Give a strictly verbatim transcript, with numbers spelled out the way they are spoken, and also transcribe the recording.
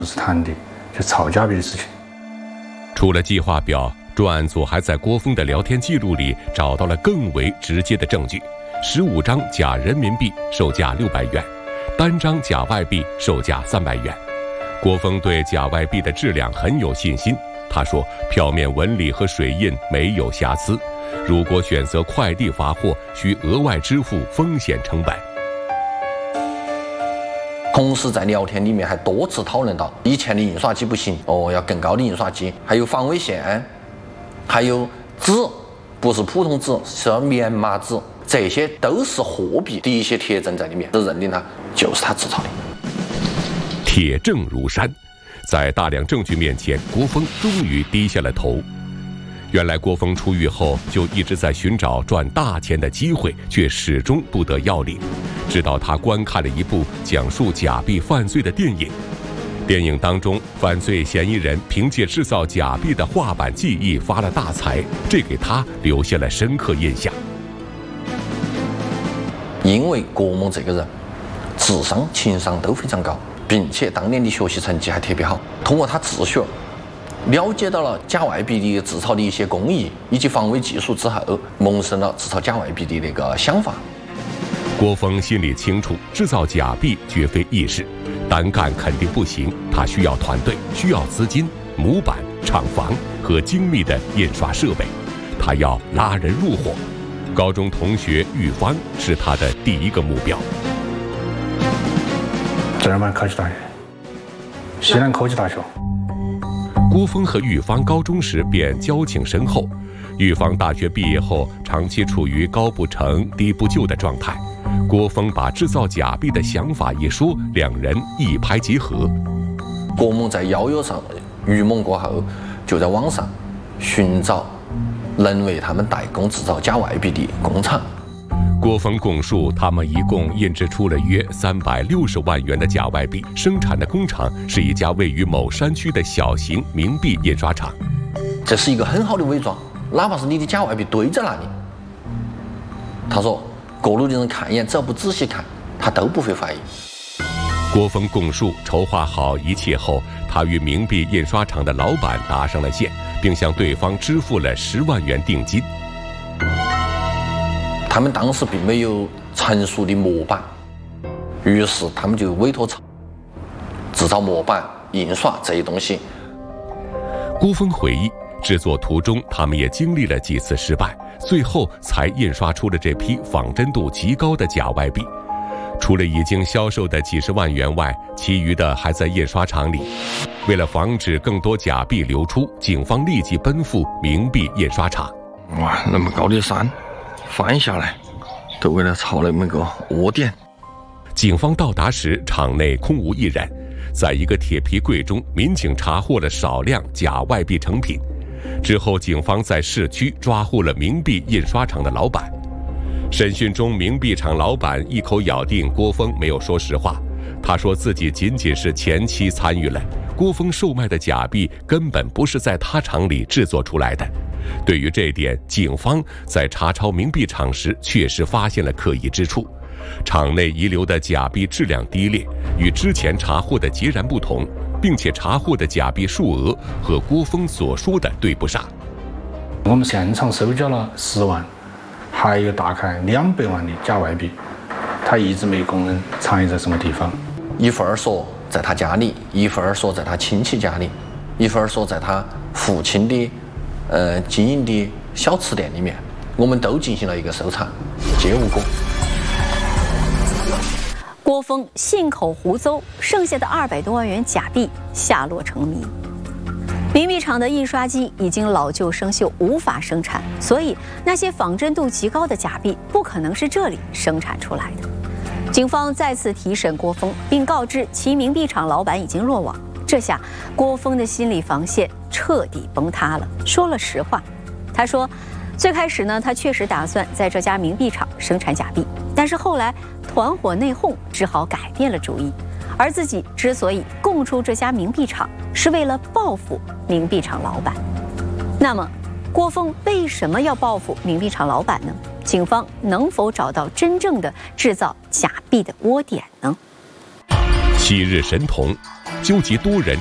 是谈的就炒假币的事情。 除了计划表，专案组还在郭峰的聊天记录里找到了更为直接的证据：十五张假人民币售价六百元，单张假外币售价三百元。郭峰对假外币的质量很有信心，他说，票面纹理和水印没有瑕疵，如果选择快递发货，需额外支付风险成本。 同时在聊天里面还多次讨论到，以前的印刷机不行哦，要更高的印刷机，还有防伪线，还有纸，不是普通纸，是要棉麻纸，这些都是货币的一些铁证在里面，都认定它就是他制造的。 铁证如山，在大量证据面前，郭峰终于低下了头。原来郭峰出狱后就一直在寻找赚大钱的机会，却始终不得要领。直到他观看了一部讲述假币犯罪的电影，电影当中，犯罪嫌疑人凭借制造假币的画板技艺发了大财，这给他留下了深刻印象。 因为郭某这个人智商、情商都非常高，并且当年的学习成绩还特别好，通过他自学了解到了假外币的制造的一些工艺以及防伪技术之后，萌生了制造假外币的那个想法。 郭峰心里清楚，制造假币绝非易事，单干肯定不行，他需要团队，需要资金、模板、厂房和精密的印刷设备，他要拉人入伙。高中同学玉芳是他的第一个目标。 正儿八经考起大学，西南科技大学。 郭峰和玉芳高中时便交情深厚，玉芳大学毕业后长期处于高不成低不就的状态。郭峰把制造假币的想法一说，两人一拍即合。 郭某在邀约上预谋过后，就在网上寻找能为他们代工制造假外币的工厂。 郭峰供述，他们一共印制出了约三百六十万元的假外币，生产的工厂是一家位于某山区的小型冥币印刷厂。 这是一个很好的伪装，哪怕是你的假外币堆在那里，他说过路的人看一眼，只要不仔细看，他都不会怀疑。 郭峰供述，筹划好一切后，他与冥币印刷厂的老板搭上了线，并向对方支付了十万元定金。 他们当时并没有成熟的模板，于是他们就委托厂制造模板、印刷这些东西。 郭峰回忆，制作途中他们也经历了几次失败，最后才印刷出了这批仿真度极高的假外币。除了已经销售的几十万元外，其余的还在印刷厂里。为了防止更多假币流出，警方立即奔赴冥币印刷厂。 哇，那么高的山翻下来，都为了抄那么个窝点。 警方到达时，厂内空无一人。在一个铁皮柜中，民警查获了少量假外币成品。之后，警方在市区抓获了冥币印刷厂的老板。审讯中，冥币厂老板一口咬定郭峰没有说实话，他说自己仅仅是前期参与了，郭峰售卖的假币根本不是在他厂里制作出来的。对于这点，警方在查抄冥币厂时确实发现了可疑之处。厂内遗留的假币质量低劣，与之前查获的截然不同，并且查获的假币数额和郭峰所说的对不上。 我们现场收缴了十万，还有大概两百万的假外币，他一直没供认藏匿在什么地方。 一会儿说在他家里，一会儿说在他亲戚家里，一会儿说在他父亲的呃经营的小吃店里面，我们都进行了一个搜查，皆无果。 郭峰信口胡诌，剩下的二百多万元假币下落成谜。冥币厂的印刷机已经老旧生锈，无法生产，所以那些仿真度极高的假币不可能是这里生产出来的。警方再次提审郭峰，并告知其冥币厂老板已经落网。这下郭峰的心理防线彻底崩塌了，说了实话。他说，最开始呢，他确实打算在这家冥币厂生产假币，但是后来团伙内讧，只好改变了主意。而自己之所以供出这家冥币厂，是为了报复冥币厂老板。那么，郭峰为什么要报复冥币厂老板呢？警方能否找到真正的制造假币的窝点呢？ 昔日神童， 纠集多人